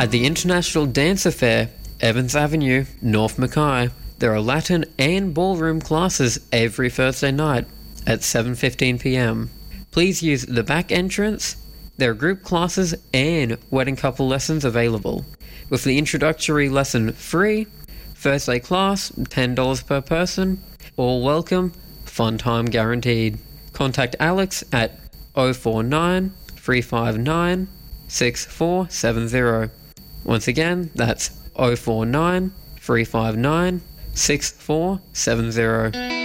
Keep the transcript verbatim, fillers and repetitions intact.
At the International Dancer Fair, Evans Avenue, North Mackay, there are Latin and ballroom classes every Thursday night at seven fifteen p m. Please use the back entrance. There are group classes and wedding couple lessons available, with the introductory lesson free, Thursday class ten dollars per person, all welcome, fun time guaranteed. Contact Alex at oh four nine, three five nine, six four seven zero. Once again, that's oh four nine, three five nine, six four seven zero.